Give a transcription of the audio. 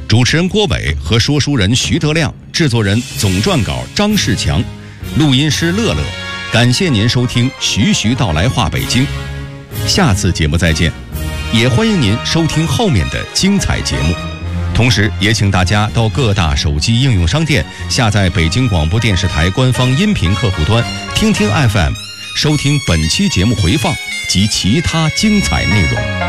主持人郭伟和说书人徐德亮，制作人总撰稿张世强，录音师乐乐。感谢您收听徐徐道来话北京，下次节目再见。也欢迎您收听后面的精彩节目，同时也请大家到各大手机应用商店下载北京广播电视台官方音频客户端听听 FM， 收听本期节目回放及其他精彩内容。